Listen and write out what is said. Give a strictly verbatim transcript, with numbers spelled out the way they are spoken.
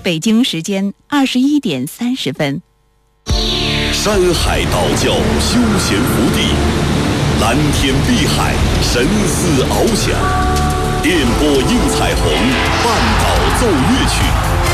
北京时间二十一点三十分。 山海道教休闲福地，蓝天碧海，神思翱翔，电波映彩虹，半岛奏乐曲。